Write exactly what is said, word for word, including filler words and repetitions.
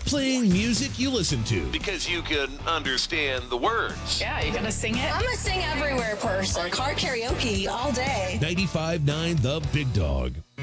Playing music you listen to. Because you can understand the words. Yeah, you gonna sing it? I'm a sing everywhere person. Car karaoke all day. ninety-five point nine The Big Dog.